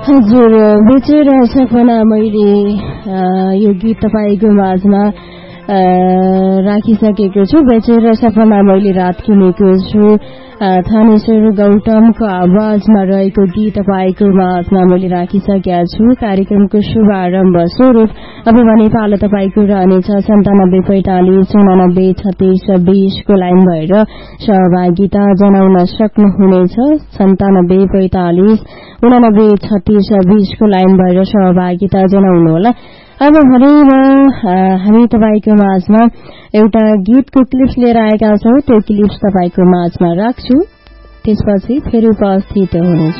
हजुर बेचेर सपना मैले यो गीत तपाईको माझमा राखिसकेको छु। बेचेर सपना मैले रात किनेको छु थानेश्वर गौतमको आवाजमा रहेको गीत तपाईको माझमा मैले राखिसकेका छु। कार्यक्रमको शुभारम्भ स्वरूप अब भने पालो तपाईको रहनेछ 9745893620 को लाइन भएर सहभागिता जनाउन सक्नुहुनेछ। 9745893620 को लाइन भएर सहभागिता जनाउनुहोला। अब हामी तपाईको माझमा एउटा गीतको क्लिप्स लिएर आएका छौं। त्यो क्लिप्स तपाईको माझमा राख्छु, त्यसपछि फेरि उपस्थित हुनेछु।